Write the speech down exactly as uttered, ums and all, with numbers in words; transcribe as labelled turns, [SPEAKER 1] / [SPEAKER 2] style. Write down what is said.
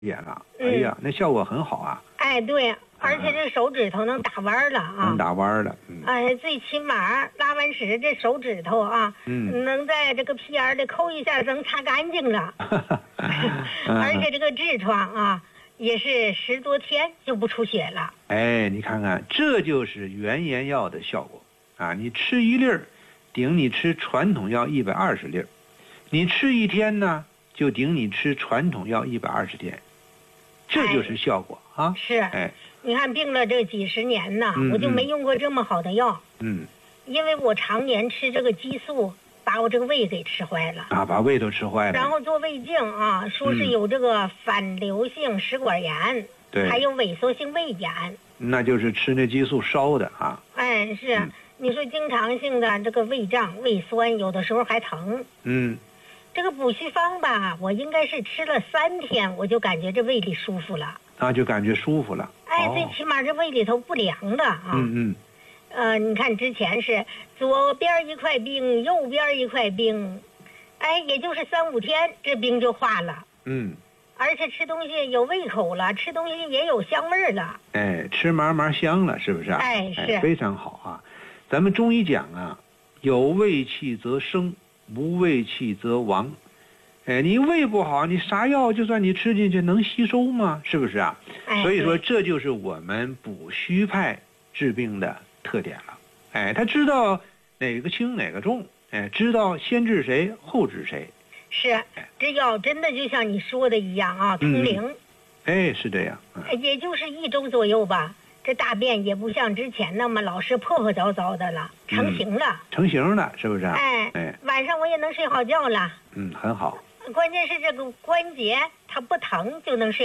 [SPEAKER 1] 眼了，哎呀，那效果很好啊。
[SPEAKER 2] 哎，对，而且这手指头能打弯了啊，
[SPEAKER 1] 能打弯了。嗯，
[SPEAKER 2] 哎，最起码拉完屎这手指头啊，
[SPEAKER 1] 嗯，
[SPEAKER 2] 能在这个屁眼里抠一下，能擦干净了。而且这个痔疮啊，也是十多天就不出血了。
[SPEAKER 1] 哎，你看看，这就是原研药的效果啊！你吃一粒儿，顶你吃传统药一百二十粒儿；你吃一天呢，就顶你吃传统药一百二十天。这就是效果、哎、啊！
[SPEAKER 2] 是，
[SPEAKER 1] 哎，
[SPEAKER 2] 你看病了这几十年呢、
[SPEAKER 1] 嗯，
[SPEAKER 2] 我就没用过这么好的药。
[SPEAKER 1] 嗯，
[SPEAKER 2] 因为我常年吃这个激素，把我这个胃给吃坏了
[SPEAKER 1] 啊，把胃都吃坏了。
[SPEAKER 2] 然后做胃镜啊，说是有这个反流性食管炎，
[SPEAKER 1] 对、嗯，
[SPEAKER 2] 还有萎缩性胃炎。
[SPEAKER 1] 那就是吃那激素烧的啊。
[SPEAKER 2] 哎，是、
[SPEAKER 1] 嗯，
[SPEAKER 2] 你说经常性的这个胃胀、胃酸，有的时候还疼。
[SPEAKER 1] 嗯。
[SPEAKER 2] 这个补虚方吧，我应该是吃了三天，我就感觉这胃里舒服了。
[SPEAKER 1] 啊，就感觉舒服了。
[SPEAKER 2] 哎，
[SPEAKER 1] 哦、
[SPEAKER 2] 最起码这胃里头不凉的啊。
[SPEAKER 1] 嗯嗯。
[SPEAKER 2] 呃，你看之前是左边一块冰，右边一块冰，哎，也就是三五天，这冰就化了。
[SPEAKER 1] 嗯。
[SPEAKER 2] 而且吃东西有胃口了，吃东西也有香味儿了。
[SPEAKER 1] 哎，吃嘛嘛香了，是不是？
[SPEAKER 2] 哎，是、
[SPEAKER 1] 哎、非常好啊。咱们中医讲啊，有胃气则生，无胃气则亡。哎，你胃不好，你啥药就算你吃进去能吸收吗？是不是啊？
[SPEAKER 2] 哎、
[SPEAKER 1] 所以说这就是我们补虚派治病的特点了。哎，他知道哪个轻哪个重，哎，知道先治谁后治谁。
[SPEAKER 2] 是，这药真的就像你说的一样啊，通灵。
[SPEAKER 1] 嗯、哎，是这样、嗯。
[SPEAKER 2] 也就是一周左右吧，这大便也不像之前那么老是破破糟糟的了，成型了。
[SPEAKER 1] 嗯、成型了，是不是？
[SPEAKER 2] 哎哎，晚上我也能睡好觉了。
[SPEAKER 1] 嗯，很好。
[SPEAKER 2] 关键是这个关节它不疼就能睡。